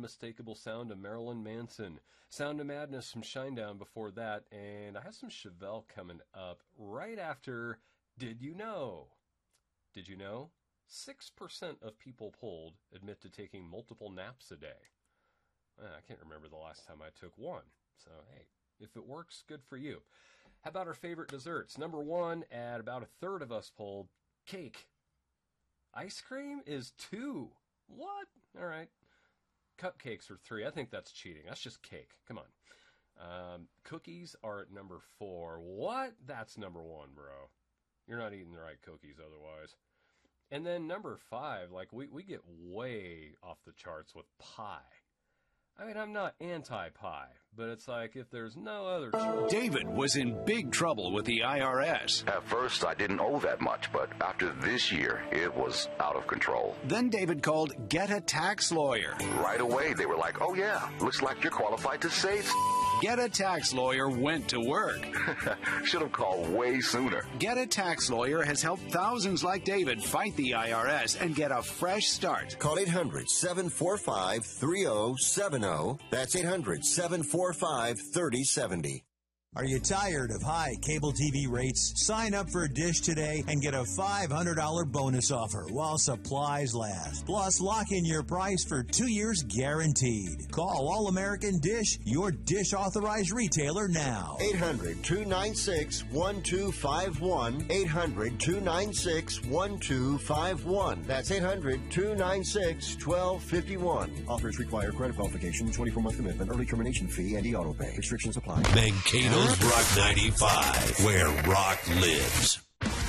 unmistakable sound of Marilyn Manson. Sound of Madness from Shinedown before that, and I have some Chevelle coming up right after Did You Know? Did you know? 6% of people polled admit to taking multiple naps a day. I can't remember the last time I took one, so hey, if it works, good for you. How about our favorite desserts? Number one, at about a third of us polled, cake. Ice cream is 2. What? All right. Cupcakes are 3. I think that's cheating. That's just cake. Come on. Cookies are at number 4. What? That's number 1, bro. You're not eating the right cookies otherwise. And then number 5, like we get way off the charts with pie. I mean, I'm not anti-pie, but it's like if there's no other choice. David was in big trouble with the IRS. At first, I didn't owe that much, but after this year, it was out of control. Then David called Get a Tax Lawyer. Right away, they were like, oh yeah, looks like you're qualified to save. Get a Tax Lawyer went to work. Should have called way sooner. Get a Tax Lawyer has helped thousands like David fight the IRS and get a fresh start. Call 800-745-3070. That's 800-745-3070. Are you tired of high cable TV rates? Sign up for Dish today and get a $500 bonus offer while supplies last. Plus, lock in your price for 2 years guaranteed. Call All American Dish, your Dish authorized retailer now. 800-296-1251. 800-296-1251. That's 800-296-1251. Offers require credit qualification, 24-month commitment, early termination fee, and e-auto pay. Restrictions apply. Mankato's Rock 95, where rock lives.